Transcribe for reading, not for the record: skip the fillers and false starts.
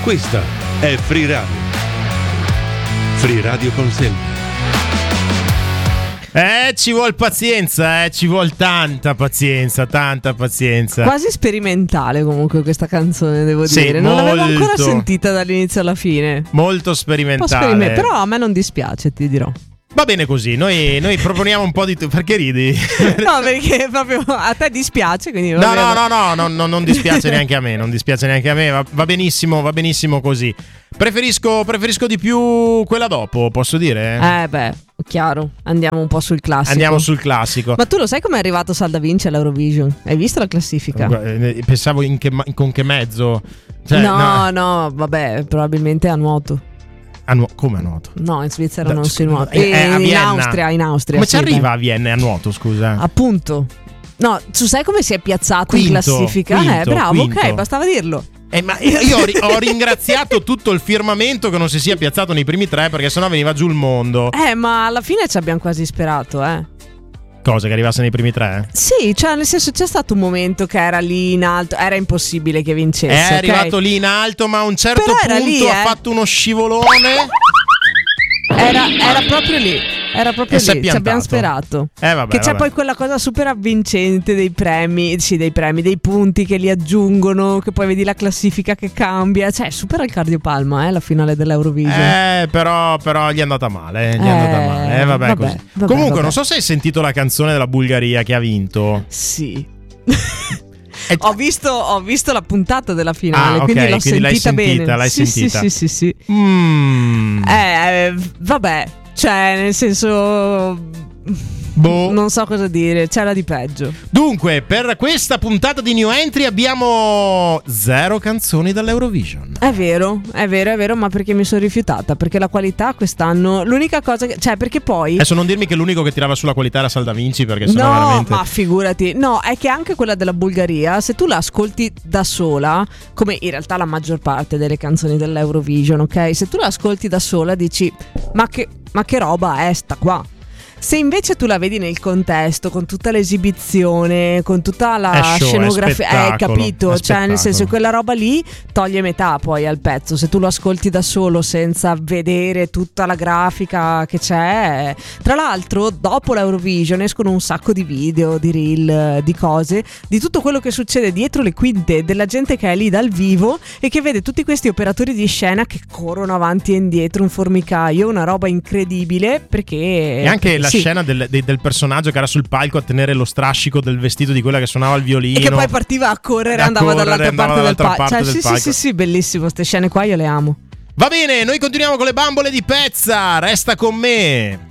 Questa è Free Radio. Free Radio consente. Ci vuol pazienza, ci vuol tanta pazienza. Quasi sperimentale comunque questa canzone, devo Sì, dire. Non l'avevo molto. ancora sentita dall'inizio alla fine. Molto sperimentale. Però a me non dispiace, ti dirò. Va bene così, noi proponiamo un po' di... Perché ridi? No, perché proprio a te dispiace, quindi No, non dispiace neanche a me, va benissimo così. Preferisco di più quella dopo, posso dire? Chiaro, andiamo un po' sul classico. Andiamo sul classico. Ma tu lo sai come è arrivato Salda Vinci all'Eurovision? Hai visto la classifica? Pensavo con che mezzo. Cioè, no, vabbè, probabilmente a nuoto. Come a nuoto? No, in Svizzera non si nuota. A Vienna. In Austria. Come ci arriva a Vienna a nuoto, scusa? Appunto. No, tu sai come si è piazzato in classifica? Bravo, quinto. ok, bastava dirlo. Ma io ho ringraziato tutto il firmamento che non si sia piazzato nei primi 3, perché sennò veniva giù il mondo. Ma alla fine ci abbiamo quasi sperato, Cosa, che arrivasse nei primi 3? Sì, cioè nel senso c'è stato un momento che era lì in alto, era impossibile che vincesse. È arrivato lì in alto, ma a un certo punto lì, ha fatto uno scivolone. Era proprio lì. Era proprio lì, ci abbiamo sperato. Vabbè, c'è poi quella cosa super avvincente dei premi, dei punti che li aggiungono, che poi vedi la classifica che cambia. Cioè, supera il cardiopalma, la finale dell'Eurovision. Però gli è andata male. Vabbè, così. Comunque, non so se hai sentito la canzone della Bulgaria che ha vinto. Sì. Ho visto la puntata della finale, quindi l'ho sentita bene. L'hai sentita? Sì. Vabbè, cioè nel senso non so cosa dire, c'era di peggio. Dunque, per questa puntata di New Entry abbiamo 0 canzoni dall'Eurovision. È vero, ma perché mi sono rifiutata? Perché la qualità quest'anno, l'unica cosa che, cioè, perché poi adesso non dirmi che l'unico che tirava sulla qualità era Salda Vinci, perché sennò veramente... ma figurati. No, è che anche quella della Bulgaria, se tu la ascolti da sola, come in realtà la maggior parte delle canzoni dell'Eurovision, ok? Se tu la ascolti da sola dici ma che roba è sta qua? Se invece tu la vedi nel contesto, con tutta l'esibizione, con tutta la scenografia, hai capito? Cioè, nel senso, quella roba lì toglie metà poi al pezzo. Se tu lo ascolti da solo senza vedere tutta la grafica che c'è. Tra l'altro, dopo l'Eurovision escono un sacco di video, di reel, di cose, di tutto quello che succede dietro le quinte, della gente che è lì dal vivo e che vede tutti questi operatori di scena che corrono avanti e indietro, un formicaio, una roba incredibile, perché... E anche la scena del personaggio che era sul palco a tenere lo strascico del vestito di quella che suonava il violino e che poi partiva a correre e andava dall'altra parte del palco. Sì, bellissimo, queste scene qua io le amo. Va bene, noi continuiamo con le bambole di Pezza. Resta con me.